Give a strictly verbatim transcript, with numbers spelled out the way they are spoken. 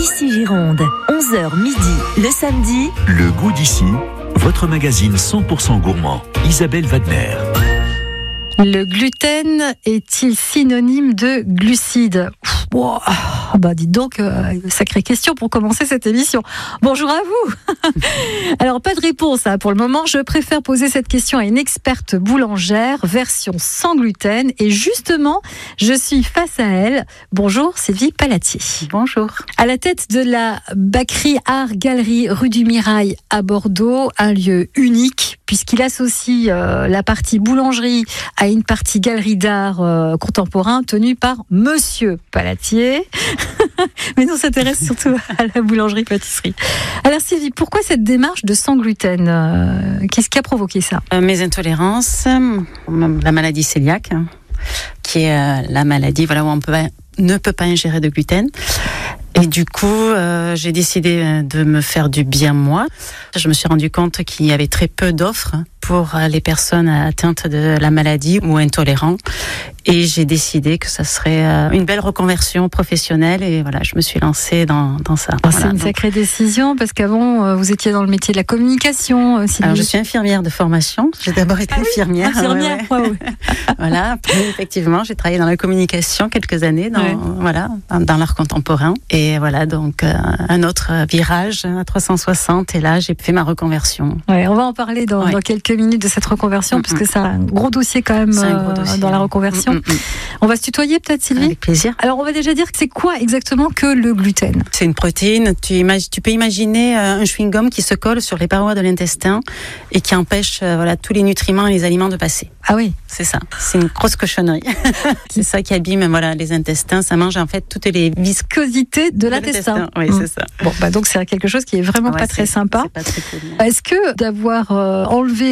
Ici Gironde, onze heures midi, le samedi. Le goût d'ici, votre magazine cent pour cent gourmand. Isabelle Wagner. Le gluten est-il synonyme de glucides ? Wow. Bah dites donc, euh, sacrée question pour commencer cette émission. Bonjour à vous. Alors pas de réponse hein, pour le moment. Je préfère poser cette question à une experte boulangère, version sans gluten. Et justement, je suis face à elle. Bonjour Sylvie Palatier. Bonjour. À la tête de la Bakery Art Galerie rue du Mirail à Bordeaux, un lieu unique puisqu'il associe euh, la partie boulangerie à une partie galerie d'art euh, contemporain tenue par Monsieur Palatier. Mais nous on s'intéresse surtout à la boulangerie-pâtisserie. Alors Sylvie, pourquoi cette démarche de sans gluten euh, Qu'est-ce qui a provoqué ça ? euh, Mes intolérances, la maladie cœliaque, qui est euh, la maladie voilà, où on peut, ne peut pas ingérer de gluten. Et du coup, euh, j'ai décidé de me faire du bien moi. Je me suis rendu compte qu'il y avait très peu d'offres pour les personnes atteintes de la maladie ou intolérants. Et j'ai décidé que ça serait une belle reconversion professionnelle. Et voilà, je me suis lancée dans, dans ça. Alors, voilà, c'est une donc... sacrée décision parce qu'avant, vous étiez dans le métier de la communication. Sylvie. Alors, je suis infirmière de formation. J'ai d'abord été ah oui, infirmière. Infirmière, ouais, ouais. Ouais, ouais. Voilà. Après, effectivement, j'ai travaillé dans la communication quelques années, dans, ouais. voilà, dans, dans l'art contemporain. Et voilà, donc euh, un autre virage à trois cent soixante. Et là, j'ai fait ma reconversion. Ouais, on va en parler dans, ouais. dans quelques minutes de cette reconversion, mm-hmm. parce que c'est un gros dossier quand même gros dossier, euh, dans la reconversion. Mm-hmm. On va se tutoyer peut-être, Sylvie ? Avec plaisir. Alors, on va déjà dire que c'est quoi exactement que le gluten ? C'est une protéine. Tu, imag- tu peux imaginer euh, un chewing-gum qui se colle sur les parois de l'intestin et qui empêche euh, voilà, tous les nutriments et les aliments de passer. Ah oui. C'est ça. C'est une grosse cochonnerie. C'est ça qui abîme voilà, les intestins. Ça mange en fait toutes les viscosités de, de l'intestin. l'intestin. Oui, mmh. c'est ça. Bon, bah donc c'est quelque chose qui est vraiment ouais, pas très sympa. C'est pas très cool. Est-ce que d'avoir euh, enlevé